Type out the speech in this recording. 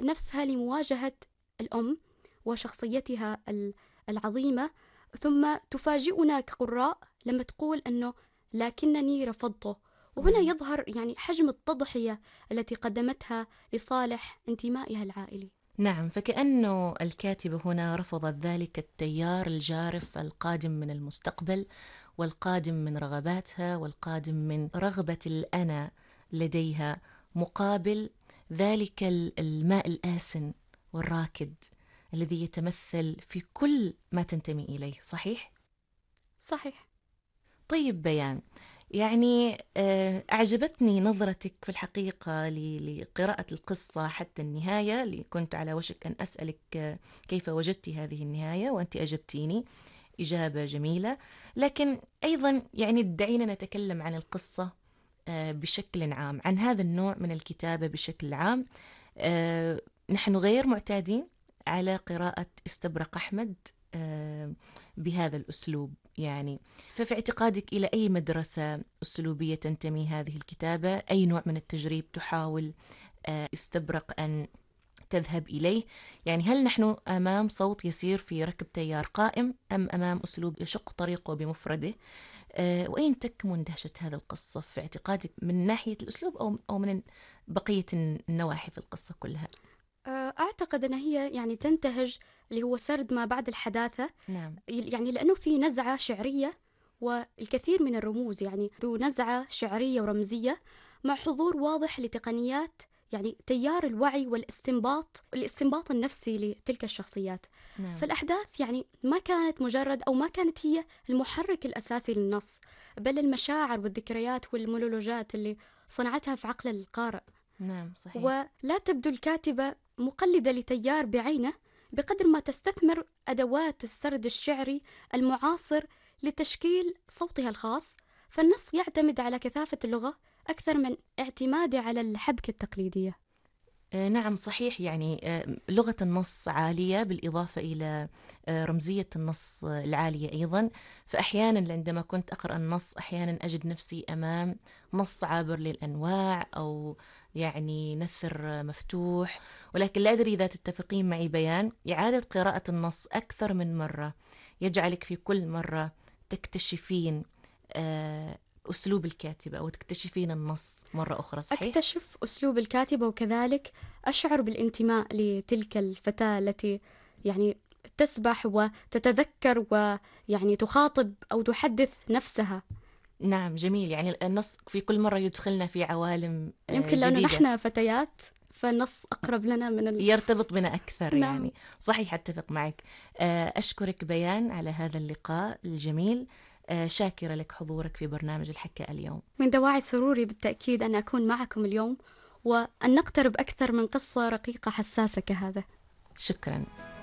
نفسها لمواجهة الأم وشخصيتها العظيمة، ثم تفاجئنا كقراء لما تقول أنه لكنني رفضته. وهنا يظهر يعني حجم التضحية التي قدمتها لصالح انتمائها العائلي. نعم، فكأنه الكاتبة هنا رفضت ذلك التيار الجارف القادم من المستقبل، والقادم من رغباتها، والقادم من رغبة الأنا لديها، مقابل ذلك الماء الآسن والراكد الذي يتمثل في كل ما تنتمي إليه. صحيح؟ صحيح. طيب بيان، يعني أعجبتني نظرتك في الحقيقة لقراءة القصة حتى النهاية، اللي كنت على وشك أن أسألك كيف وجدت هذه النهاية، وأنت أجبتيني إجابة جميلة. لكن أيضا يعني دعينا نتكلم عن القصة بشكل عام، عن هذا النوع من الكتابة بشكل عام. نحن غير معتادين على قراءة استبرق أحمد بهذا الأسلوب، يعني ففي اعتقادك إلى أي مدرسة أسلوبية تنتمي هذه الكتابة؟ أي نوع من التجريب تحاول استبرق أن تذهب إليه؟ يعني هل نحن أمام صوت يسير في ركب تيار قائم، أم أمام أسلوب يشق طريقه بمفرده؟ وأين تكمن دهشة هذا القصة في اعتقادك، من ناحية الأسلوب أو من بقية النواحي في القصة كلها؟ أعتقد أن هي يعني تنتهج اللي هو سرد ما بعد الحداثة. نعم. يعني لأنه في نزعة شعرية والكثير من الرموز، يعني ذو نزعة شعرية ورمزية، مع حضور واضح لتقنيات يعني تيار الوعي الاستنباط النفسي لتلك الشخصيات. نعم. فالأحداث يعني ما كانت مجرد أو ما كانت هي المحرك الأساسي للنص، بل المشاعر والذكريات والمونولوجات اللي صنعتها في عقل القارئ. نعم صحيح. ولا تبدو الكاتبة مقلدة لتيار بعينه بقدر ما تستثمر أدوات السرد الشعري المعاصر لتشكيل صوتها الخاص. فالنص يعتمد على كثافة اللغة أكثر من اعتماده على الحبكة التقليدية. نعم صحيح، يعني لغة النص عالية، بالإضافة إلى رمزية النص العالية أيضا. فأحيانا عندما كنت أقرأ النص أحيانا أجد نفسي أمام نص عابر للأنواع، أو يعني نثر مفتوح. ولكن لا أدري إذا تتفقين معي بيان، إعادة قراءة النص أكثر من مرة يجعلك في كل مرة تكتشفين أسلوب الكاتبة أو تكتشفين النص مرة أخرى. صحيح؟ أكتشف أسلوب الكاتبة، وكذلك أشعر بالانتماء لتلك الفتاة التي يعني تسبح وتتذكر ويعني تخاطب أو تحدث نفسها. نعم جميل، يعني النص في كل مرة يدخلنا في عوالم يمكن لأنه جديدة، نحن فتيات فالنص أقرب لنا يرتبط بنا أكثر. نعم. يعني صحيح، أتفق معك. أشكرك بيان على هذا اللقاء الجميل. شاكرة لك حضورك في برنامج الحكة اليوم. من دواعي سروري بالتأكيد أن أكون معكم اليوم، وأن نقترب أكثر من قصة رقيقة حساسة كهذا. شكرا.